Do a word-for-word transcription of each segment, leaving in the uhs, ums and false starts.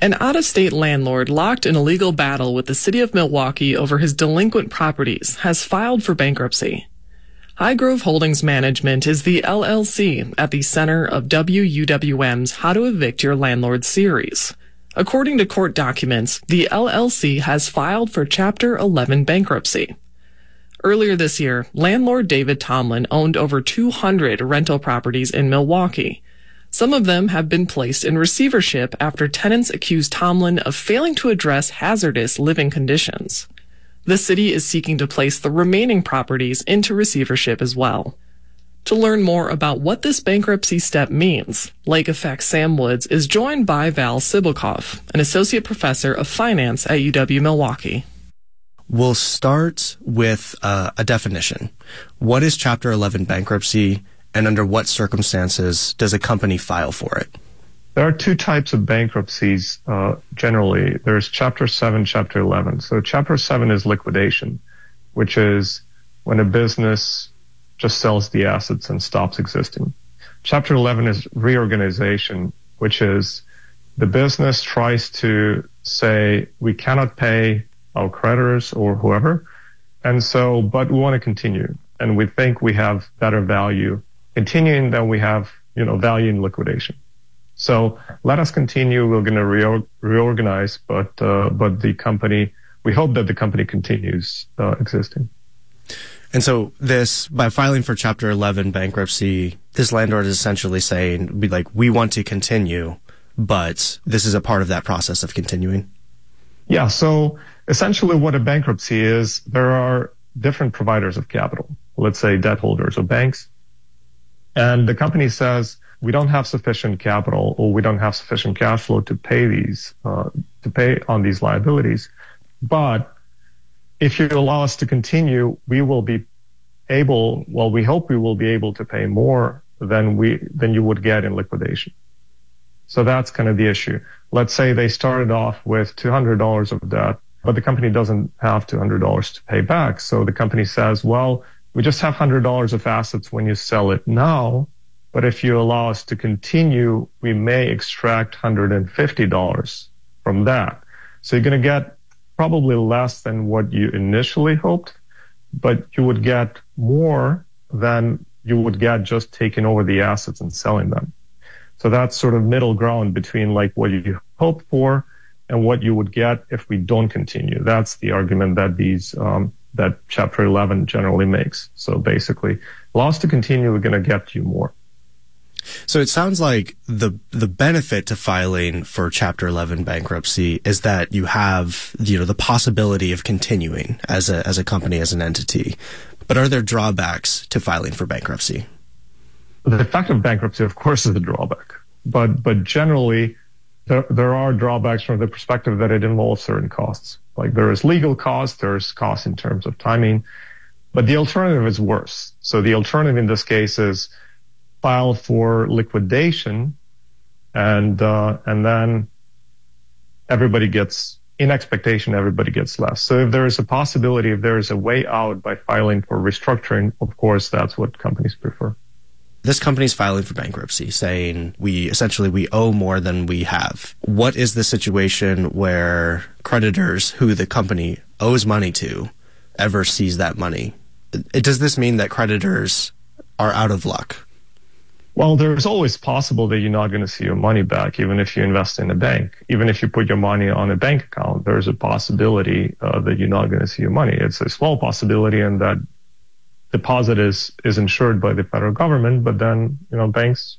An out-of-state landlord locked in a legal battle with the city of Milwaukee over his delinquent properties has filed for bankruptcy. Highgrove Holdings Management is the L L C at the center of W U W M's How to Evict Your Landlord series. According to court documents, the L L C has filed for Chapter eleven bankruptcy. Earlier this year, landlord David Tomlin owned over two hundred rental properties in Milwaukee. Some of them have been placed in receivership after tenants accused Tomlin of failing to address hazardous living conditions. The city is seeking to place the remaining properties into receivership as well. To learn more about what this bankruptcy step means, Lake Effect Sam Woods is joined by Val Sibelkoff, an associate professor of finance at U W-Milwaukee. We'll start with uh, a definition. What is Chapter eleven bankruptcy, and under what circumstances does a company file for it? There are two types of bankruptcies uh, generally. There's Chapter seven, Chapter eleven. So Chapter seven is liquidation, which is when a business just sells the assets and stops existing. Chapter eleven is reorganization, which is the business tries to say, we cannot pay our creditors or whoever, and so, but we want to continue, and we think we have better value continuing than we have, you know, value in liquidation. So let us continue. We're going to reor- reorganize, but uh, but the company, we hope that the company continues uh, existing. And so this, by filing for Chapter eleven bankruptcy, this landlord is essentially saying, be like, we want to continue, but this is a part of that process of continuing. Yeah. So essentially what a bankruptcy is, there are different providers of capital, let's say debt holders or banks. And the company says, we don't have sufficient capital or we don't have sufficient cash flow to pay these, uh, to pay on these liabilities. But if you allow us to continue, we will be able, well, we hope we will be able to pay more than we, than you would get in liquidation. So that's kind of the issue. Let's say they started off with two hundred dollars of debt, but the company doesn't have two hundred dollars to pay back. So the company says, well, we just have one hundred dollars of assets when you sell it now, but if you allow us to continue, we may extract one hundred fifty dollars from that. So you're going to get probably less than what you initially hoped, but you would get more than you would get just taking over the assets and selling them. So that's sort of middle ground between like what you hoped for and what you would get if we don't continue. That's the argument that these, um, that Chapter eleven generally makes. So basically, allows to continue, we're going to get you more. So it sounds like the the benefit to filing for Chapter eleven bankruptcy is that you have, you know, the possibility of continuing as a as a company, as an entity. But are there drawbacks to filing for bankruptcy? The fact of bankruptcy, of course, is a drawback. But but generally, there, there are drawbacks from the perspective that it involves certain costs. Like there is legal costs, there's costs in terms of timing, but the alternative is worse. So the alternative in this case is file for liquidation, and uh, and then everybody gets, in expectation, everybody gets less. So if there is a possibility, if there is a way out by filing for restructuring, of course, that's what companies prefer. This company's filing for bankruptcy, saying we essentially we owe more than we have. What is the situation where creditors who the company owes money to ever seize that money? Does this mean that creditors are out of luck? Well, there's always possible that you're not going to see your money back, even if you invest in a bank. Even if you put your money on a bank account, there's a possibility uh, that you're not going to see your money. It's a small possibility, and that deposit is is insured by the federal government, but then, you know, banks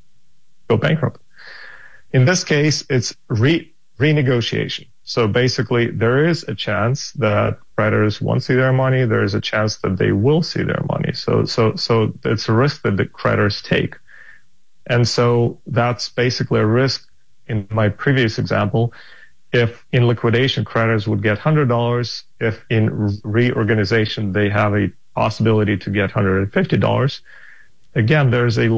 go bankrupt. In this case, it's re renegotiation. So basically, there is a chance that creditors won't see their money. There is a chance that they will see their money. So so so it's a risk that the creditors take. And so that's basically a risk. In my previous example, if in liquidation creditors would get one hundred dollars, if in reorganization they have a possibility to get one hundred fifty dollars, again, there's a